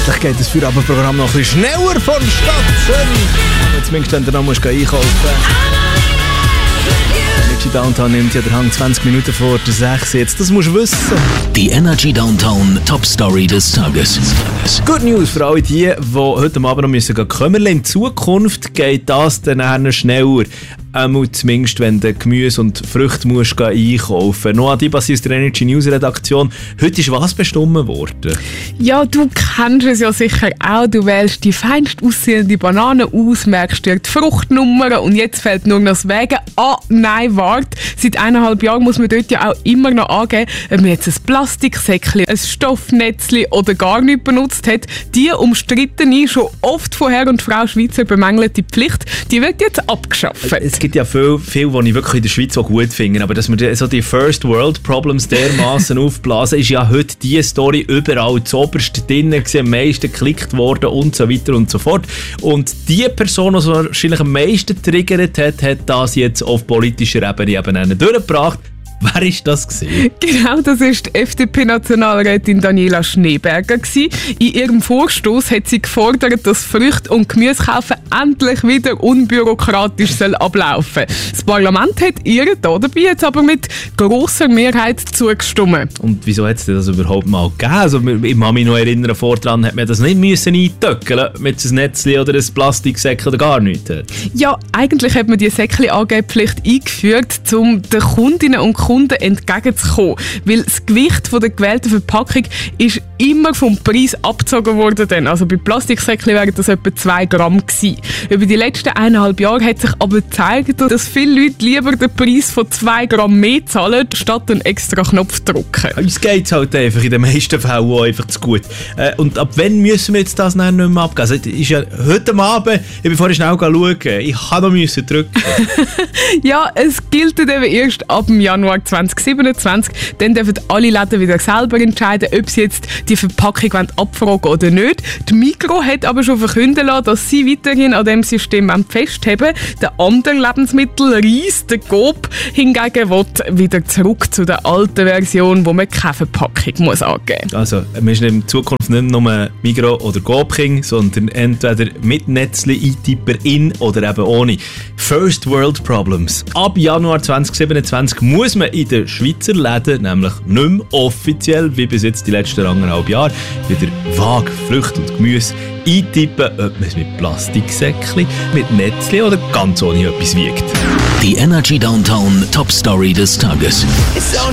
Endlich geht das Feierabendprogramm noch ein bisschen schneller vonstatten. Zumindest wenn du noch einkaufen musst. Energy Downtown nimmt ja der Hang 20 Minuten vor der 6. Jetzt, das musst du wissen. Die Energy Downtown Top Story des Tages. Good News für alle die heute Abend noch müssen kümmern. In Zukunft geht das dann schneller. Zumindest wenn du Gemüse und Früchte musst einkaufen musst. Noah Dibas aus der Energy News Redaktion. Heute ist was bestimmt worden? Ja, du kennst es ja sicher auch. Du wählst die feinst aussehende Banane aus, merkst dir die Fruchtnummer und jetzt fällt nur noch das Wägen. Ah, nein, warte. Seit 1,5 Jahren muss man dort ja auch immer noch angeben, ob man jetzt ein Plastiksäckchen, ein Stoffnetzchen oder gar nichts benutzt hat. Die umstrittene, schon oft von Herr und Frau Schweizer bemängelte Pflicht, die wird jetzt abgeschafft. Es gibt ja viel, die ich wirklich in der Schweiz auch gut finde, aber dass wir so die First World Problems dermassen aufblasen, ist ja heute diese Story überall zuoberst drin gewesen, am meisten geklickt worden und so weiter und so fort. Und die Person, die es wahrscheinlich am meisten triggert hat das jetzt auf politischer Ebene eben durchgebracht. Wer war das gewesen? Genau, das war die FDP-Nationalrätin Daniela Schneeberger gewesen. In ihrem Vorstoß hat sie gefordert, dass Früchte- und Gemüsekaufen endlich wieder unbürokratisch ablaufen soll. Das Parlament hat ihr dabei jetzt aber mit grosser Mehrheit zugestimmt. Und wieso hat es das überhaupt mal gegeben? Also, ich kann mich noch erinnern, voran hat man das nicht müssen eintöckeln mit einem Netzchen oder einem Plastiksäckchen oder gar nichts. Ja, eigentlich hat man die Säckchen-Angehpflicht eingeführt, um den Kundinnen und Kunden entgegenzukommen. Weil das Gewicht der gewählten Verpackung ist immer vom Preis abgezogen worden. Also bei Plastiksäckchen wären das etwa 2 Gramm gewesen. Über die letzten 1,5 Jahre hat sich aber gezeigt, dass viele Leute lieber den Preis von 2 Gramm mehr zahlen, statt einen extra Knopf drücken. Uns geht es halt einfach in den meisten Fällen auch einfach zu gut. Und ab wann müssen wir jetzt das dann nicht mehr abgeben? Also, ist ja heute Abend, ich bin vorhin schnell schauen, ich habe noch drücken. Ja, es gilt eben erst ab dem Januar 2027. Dann dürfen alle Läden wieder selber entscheiden, ob sie jetzt die Verpackung abfragen oder nicht. Die Migros hat aber schon verkünden lassen, dass sie weiterhin an diesem System festheben. Der andere Lebensmittel, Reis, der Coop, hingegen will wieder zurück zu der alten Version, wo man keine Verpackung muss angeben muss. Also, wir sind in Zukunft nicht nur Migros oder Coop King, sondern entweder mit Netzli Eintipper in oder eben ohne. First World Problems. Ab Januar 2027 muss man in den Schweizer Läden nämlich nicht mehr offiziell, wie bis jetzt die letzten 1,5 Jahre, wieder vage Früchte und Gemüse eintippen, ob man es mit Plastiksäckchen, mit Netzli oder ganz ohne etwas wiegt. Die Energy Downtown Top Story des Tages.